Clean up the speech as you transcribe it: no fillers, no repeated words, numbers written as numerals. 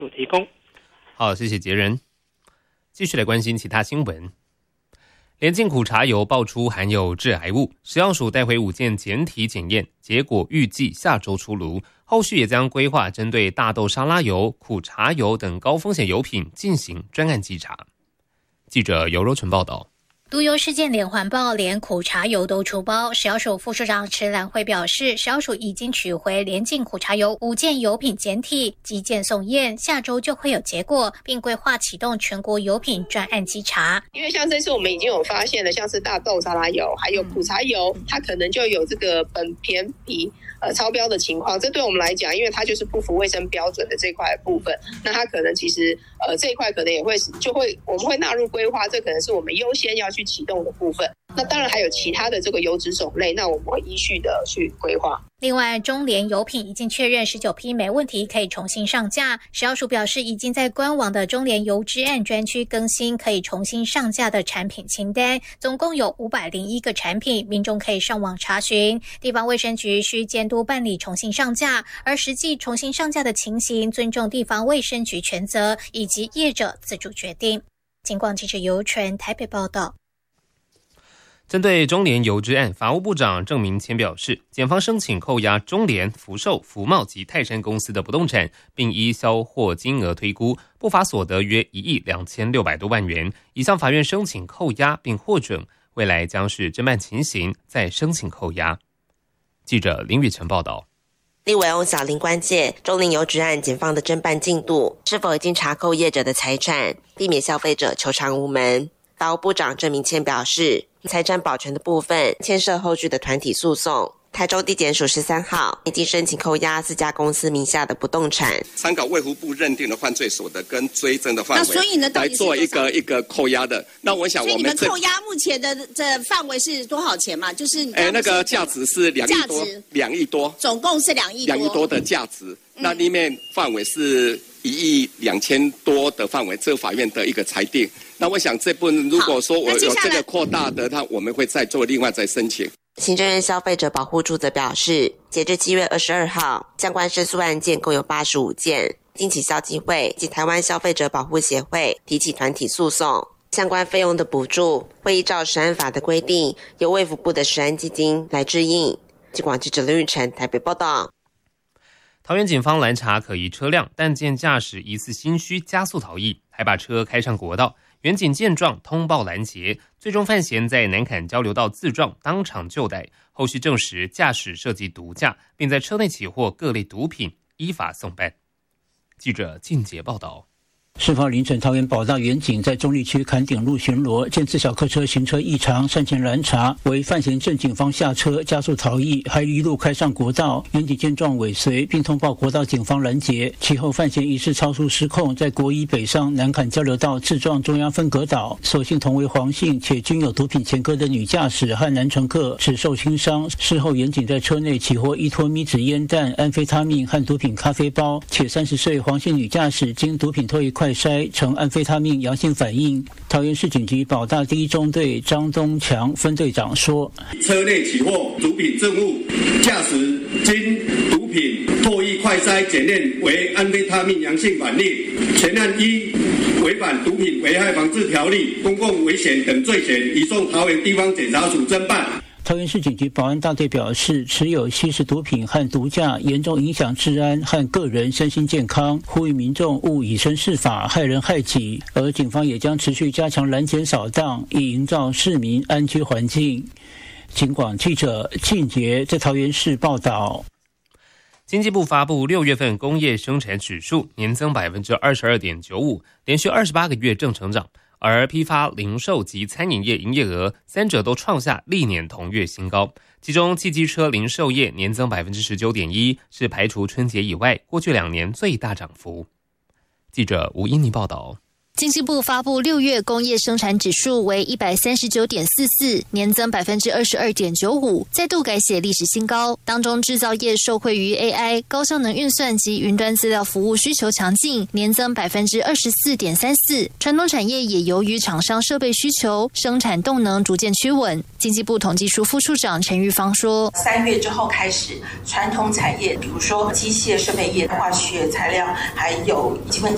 有提供。 好，谢谢杰仁。继续来关心其他新闻。联进苦茶油爆出含有致癌物，食药署带回5件检体检验，结果预计下周出炉。后续也将规划针对大豆沙拉油、苦茶油等高风险油品进行专案稽查。记者尤柔纯报道。 毒油事件连环爆，连苦茶油都出包。食药署副署长池兰慧表示，食药署已经取回联进苦茶油5件油品检体，急件送验，下周就会有结果，并规划启动全国油品专案稽查。 因为像这次我们已经有发现了，像是大豆沙拉油还有苦茶油，它可能就有这个苯醛比超标的情况。这对我们来讲，因为它就是不符卫生标准的这块部分，那它可能其实这一块可能也会我们会纳入规划，这可能是我们优先要去启动的部分。那当然还有其他的这个油脂种类，那我们会依序的去规划。 另外，中联油品已经确认19批没问题，可以重新上架。食药署表示，已经在官网的中联油脂案专区更新可以重新上架的产品清单，总共有501个产品，民众可以上网查询。地方卫生局需监督办理重新上架，而实际重新上架的情形，尊重地方卫生局权责以及业者自主决定。警广记者尤纯台北报道。 针对中联油脂案，法务部长郑明谦表示，检方申请扣押中联、福寿、福茂及泰山公司的不动产，并依销货金额推估，不法所得约1亿2600多万元，已向法院申请扣押并获准，未来将是侦办情形再申请扣押。记者林宇成报道。 立委翁小玲关切中联油脂案检方的侦办进度，是否已经查扣业者的财产，避免消费者求偿无门。法务部长郑明谦表示，财产保全的部分牵涉后续的团体诉讼。台中地检署13号已经申请扣押4家公司名下的不动产， 参考卫福部认定的犯罪所得跟追征的范围， 那所以呢， 来做一个扣押的。那我想我们， 所以你们扣押目前的这范围是多少钱嘛？就是那个价值是2亿多，2亿多， 总共是2亿多 ，2亿多的价值。那里面范围是1亿2000多的范围，这法院的一个裁定。那我想这部分如果说我有这个扩大的，那我们会再做另外再申请。 行政院消费者保护处则表示，截至7月22号，相关申诉案件共有85件，经起消基会及台湾消费者保护协会提起团体诉讼，相关费用的补助会依照食安法的规定，由卫福部的食安基金来支应。记广记者林玉成台北报道。 桃园警方拦查可疑车辆，但见驾驶疑似心虚加速逃逸，还把车开上国道。员警见状通报拦截，最终犯嫌在南崁交流道自撞，当场就逮。后续证实驾驶涉及毒驾，并在车内起获各类毒品，依法送办。记者靳杰报道。 事发凌晨，桃园保大员警在中坜区坎顶路巡逻，见自小客车行车异常，上前拦查，为犯嫌正警方下车加速逃逸，还一路开上国道。员警见状尾随，并通报国道警方拦截。其后犯嫌疑似超速失控，在国一北上南崁交流道自撞中央分隔岛。所幸同为黄姓且均有毒品前科的女驾驶和男乘客只受轻伤。事后员警在车内起获1拖米纸烟弹、安非他命和毒品咖啡包，且30岁黄姓女驾驶经毒品唾液快筛呈安非他命阳性反应。桃园市警局保大第1中队张东强分队长说， 车内起获毒品证物，驾驶经毒品唾液快筛检验为安非他命阳性反应，全案依违反毒品危害防治条例、公共危险等罪嫌，移送桃园地方检察署侦办。 桃园市警局保安大队表示，持有吸食毒品和毒驾严重影响治安和个人身心健康，呼吁民众勿以身试法，害人害己。而警方也将持续加强拦检扫荡，以营造市民安居环境。警广记者靳杰在桃园市报道。 经济部发布6月份工业生产指数年增 22.95%， 连续28个月正成长。而批发、零售及餐饮业营业额3者都创下历年同月新高，其中汽机车零售业年增 19.1%， 是排除春节以外过去2年最大涨幅。记者吴英妮报道。 经济部发布6月工业生产指数为 139.44， 年增 22.95%， 再度改写历史新高。当中制造业受惠于 AI、高效能运算及云端资料服务需求强劲，年增 24.34%。 传统产业也由于厂商设备需求，生产动能逐渐趋稳。经济部统计处副处长陈玉芳说 ，3月之后开始，传统产业比如说机械设备业、化学材料还有积分